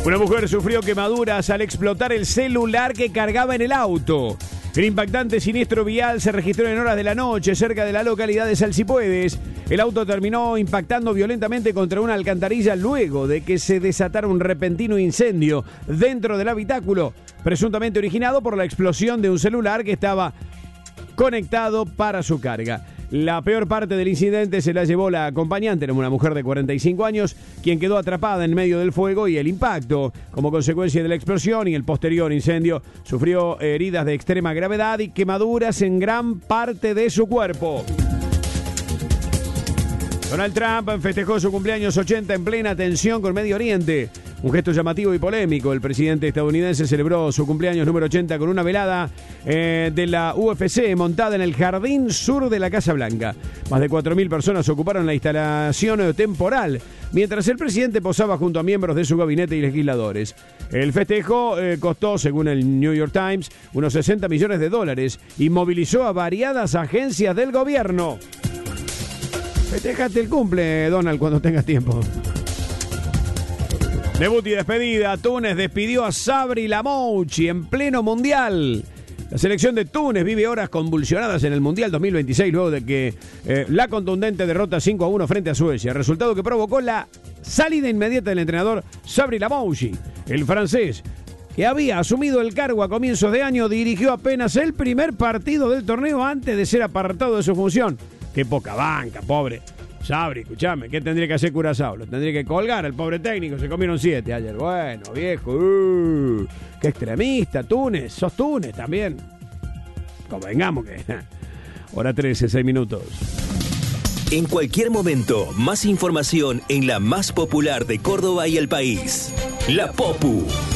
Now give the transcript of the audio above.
Una mujer sufrió quemaduras al explotar el celular que cargaba en el auto. El impactante siniestro vial se registró en horas de la noche cerca de la localidad de Salsipuedes. El auto terminó impactando violentamente contra una alcantarilla luego de que se desatara un repentino incendio dentro del habitáculo, presuntamente originado por la explosión de un celular que estaba conectado para su carga. La peor parte del incidente se la llevó la acompañante, era una mujer de 45 años, quien quedó atrapada en medio del fuego y el impacto. Como consecuencia de la explosión y el posterior incendio, sufrió heridas de extrema gravedad y quemaduras en gran parte de su cuerpo. Donald Trump festejó su cumpleaños 80 en plena tensión con Medio Oriente. Un gesto llamativo y polémico. El presidente estadounidense celebró su cumpleaños número 80 con una velada de la UFC montada en el jardín sur de la Casa Blanca. Más de 4.000 personas ocuparon la instalación temporal, mientras el presidente posaba junto a miembros de su gabinete y legisladores. El festejo costó, según el New York Times, unos $60 millones y movilizó a variadas agencias del gobierno. Festejate el cumple, Donald, cuando tengas tiempo. Debut y despedida. Túnez despidió a Sabri Lamouchi en pleno Mundial. La selección de Túnez vive horas convulsionadas en el Mundial 2026 luego de que la contundente derrota 5-1 frente a Suecia, resultado que provocó la salida inmediata del entrenador Sabri Lamouchi. El francés, que había asumido el cargo a comienzos de año, dirigió apenas el primer partido del torneo antes de ser apartado de su función. Qué poca banca, pobre Sabri, escuchame, ¿qué tendría que hacer Curazao? Lo tendría que colgar al pobre técnico, se comieron 7 ayer. Bueno, viejo, qué extremista, Túnez, sos Túnez también. Convengamos que... Hora 13, 6 minutos. En cualquier momento, más información en la más popular de Córdoba y el país. La Popu.